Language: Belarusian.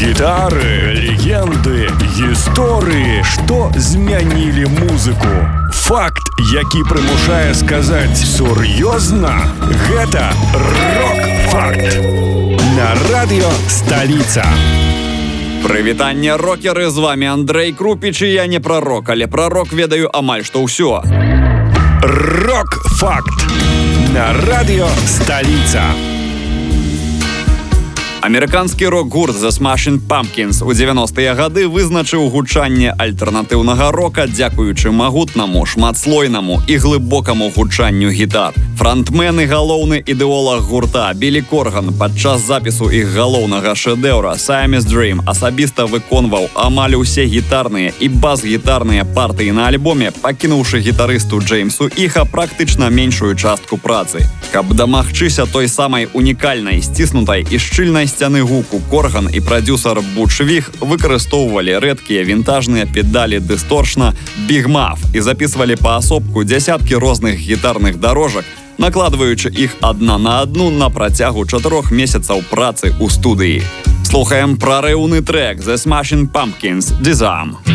Гітары, легенды, гісторыі, што змянілі музыку. Факт, які прымушае сказаць сур'ёзна, гэта рок-факт. На радыё «Сталіца». Прывітанне, рокеры, з вами Андрэй Крупіч, і я не прарок, але пра рок ведаю амаль што ўсё. Рок-факт. На радыё «Сталіца». Амерыканскі рок-гурт The Smashing Pumpkins у 90-е гады вызначыў гучанне альтэрнатыўнага рока дзякуючы магутнаму, шматслойнаму і глыбокаму гучанню гітар. Франтмен і галоўны ідэолаг гурта Білі Корган падчас запісу іх галоўнага шэдэўра Siamese Dream асабіста выконваў амаль усе гітарныя і бас-гітарныя партыі на альбоме, пакінуўшы гітарысту Джеймсу Іха практычна меншую частку працы. Каб дамагчыся той самай унікальнай, сціснутай і шчыльнай сцяны гуку, Корган і прадзюсар Буч Віг выкарыстоўвалі рэдкія вінтажныя педалі дысторшна Big Muff і запісвалі паасобку дзясяткі розных гітарных дарожак, накладваючы іх адна на адну на працягу 4 месяцаў працы ў студыі. Слухаем прарыўны трэк The Smashing Pumpkins «Disarm».